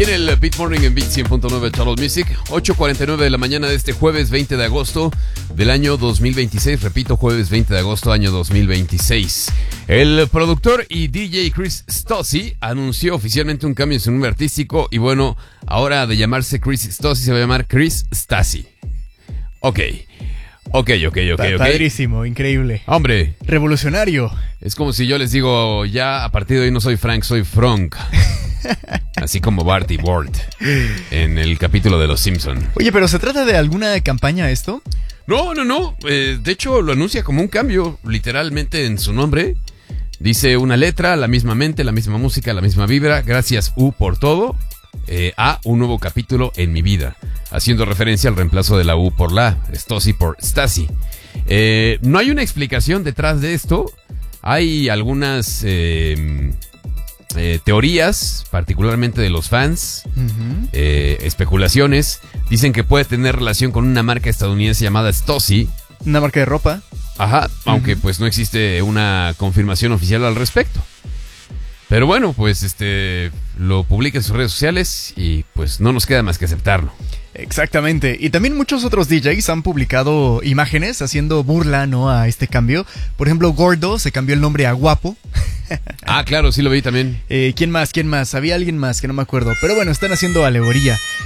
En el Beat Morning en Beat 100.9 Charlotte Music, 8:49 de la mañana de este jueves 20 de agosto del año 2026. Repito, jueves 20 de agosto, año 2026. El productor y DJ Chris Stossi anunció oficialmente un cambio en su nombre artístico y bueno, ahora de llamarse Chris Stossi se va a llamar Chris Stassi. Ok. Padrísimo, increíble. Hombre. Revolucionario. Es como si yo les digo, ya a partir de hoy no soy Frank, soy Frank. Así como Bart y Bart en el capítulo de Los Simpson. Oye, ¿pero se trata de alguna campaña esto? No. De hecho, lo anuncia como un cambio, literalmente en su nombre. Dice una letra, la misma mente, la misma música, la misma vibra. Gracias, U, por todo. A, un nuevo capítulo en mi vida. Haciendo referencia al reemplazo de la U por la Stossi por Stassi. No hay una explicación detrás de esto. Hay algunas teorías, particularmente de los fans, especulaciones. Dicen que puede tener relación con una marca estadounidense llamada Stossi. Una marca de ropa. Ajá, aunque pues no existe una confirmación oficial al respecto. Pero bueno, pues lo publica en sus redes sociales y pues no nos queda más que aceptarlo. Exactamente, y también muchos otros DJs han publicado imágenes haciendo burla, ¿no?, a este cambio. Por ejemplo, Gordo se cambió el nombre a Guapo. Ah, claro, sí lo vi también. ¿Quién más? Había alguien más que no me acuerdo. Pero bueno, están haciendo alegoría.